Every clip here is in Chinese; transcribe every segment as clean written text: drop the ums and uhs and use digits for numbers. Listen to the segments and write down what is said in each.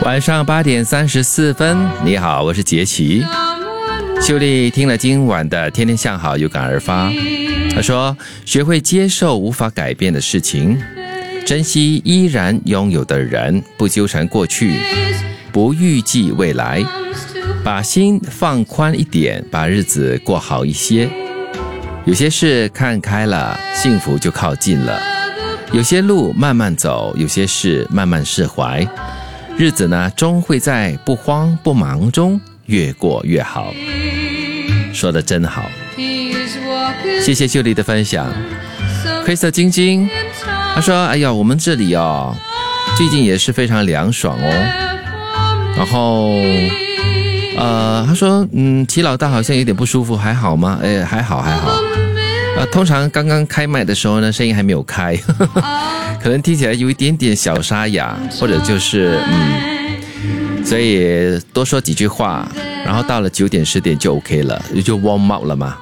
晚上8点34分，你好，我是杰奇。秀丽听了今晚的天天向好，有感而发。她说，学会接受无法改变的事情，珍惜依然拥有的人，不纠缠过去，不预计未来，把心放宽一点，把日子过好一些。有些事看开了，幸福就靠近了。有些路慢慢走，有些事慢慢释怀。日子呢，终会在不慌不忙中越过越好。说得真好，谢谢秀丽的分享。黑色晶晶她说，哎呀，我们这里哦，最近也是非常凉爽哦。然后她说齐老大好像有点不舒服，还好吗？还好。通常刚刚开麦的时候呢，声音还没有开可能听起来有一点点小沙哑，或者就是所以多说几句话，然后到了9点10点就 OK 了，就 warm up 了嘛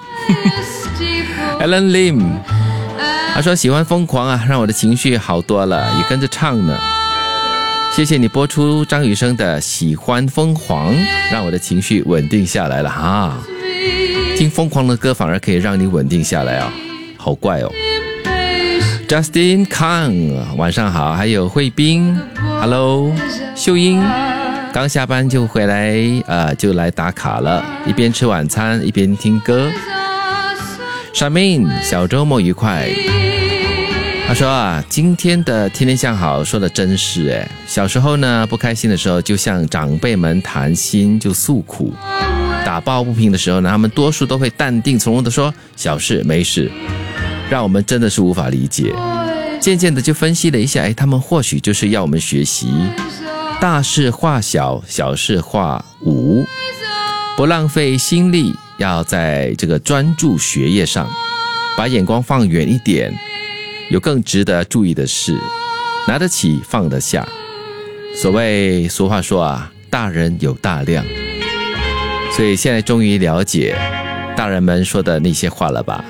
Alan Lim 他说，喜欢疯狂啊，让我的情绪好多了，也跟着唱呢。谢谢你播出张雨生的喜欢疯狂，让我的情绪稳定下来了哈。听疯狂的歌反而可以让你稳定下来哦，好怪哦。Justin Kang 晚上好，还有慧斌 Hello 秀英刚下班就回来就来打卡了，一边吃晚餐一边听歌。Shamin 小周末愉快。他说今天的天天向好说的真是小时候呢，不开心的时候就向长辈们谈心，就诉苦，打抱不平的时候呢，他们多数都会淡定从容的说小事没事，让我们真的是无法理解。渐渐的就分析了一下，他们或许就是要我们学习大事化小，小事化无，不浪费心力，要在这个专注学业上，把眼光放远一点，有更值得注意的事，拿得起放得下。所谓俗话说大人有大量，所以现在终于了解大人们说的那些话了吧。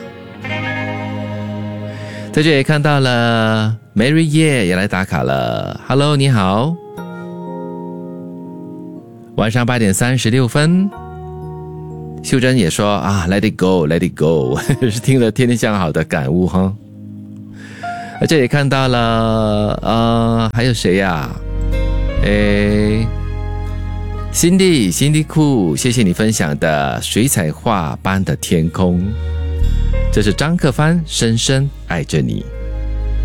在这里看到了 Mary Ye 也来打卡了 Hello 你好。晚上8点36分，秀珍也说Let it go Let it go 是听了天天向好的感悟哈。这里看到了还有谁呀Cindy 酷，谢谢你分享的水彩画般的天空。这是张克帆深深爱着你。